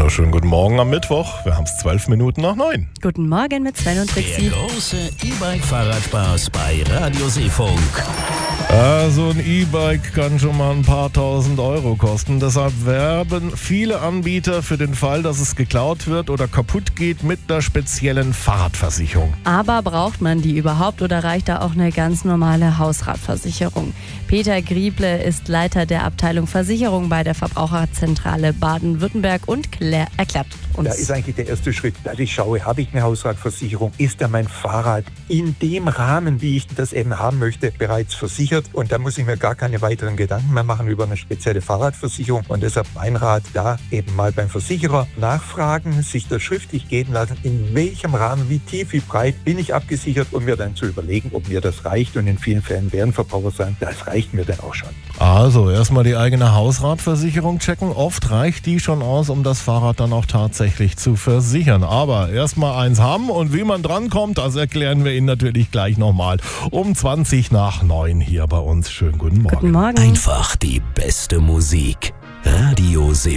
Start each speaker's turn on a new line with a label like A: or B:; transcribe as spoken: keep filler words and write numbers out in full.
A: Ja, schönen guten Morgen am Mittwoch. Wir haben es zwölf Minuten nach neun.
B: Guten Morgen mit Sven und Trixie.
C: Der große E-Bike-Fahrradspaß bei Radio Seefunk.
A: Ja, so ein E-Bike kann schon mal ein paar tausend Euro kosten. Deshalb werben viele Anbieter für den Fall, dass es geklaut wird oder kaputt geht mit einer speziellen Fahrradversicherung.
B: Aber braucht man die überhaupt oder reicht da auch eine ganz normale Hausratversicherung? Peter Grieble ist Leiter der Abteilung Versicherung bei der Verbraucherzentrale Baden-Württemberg und klär, erklärt uns.
D: Da ist eigentlich der erste Schritt, dass ich schaue, habe ich eine Hausratversicherung? Ist da mein Fahrrad in dem Rahmen, wie ich das eben haben möchte, bereits versichert? Und da muss ich mir gar keine weiteren Gedanken mehr machen über eine spezielle Fahrradversicherung. Und deshalb mein Rat, da eben mal beim Versicherer nachfragen, sich das schriftlich geben lassen, in welchem Rahmen, wie tief, wie breit bin ich abgesichert, und mir dann zu überlegen, ob mir das reicht. Und in vielen Fällen werden Verbraucher sagen, das reicht mir dann auch schon.
A: Also erstmal die eigene Hausratversicherung checken. Oft reicht die schon aus, um das Fahrrad dann auch tatsächlich zu versichern. Aber erstmal eins haben, und wie man drankommt, das erklären wir Ihnen natürlich gleich nochmal um zwanzig nach neun hier bei uns. Schönen guten Morgen.
B: Guten Morgen.
C: Einfach die beste Musik. Radio Seefunk.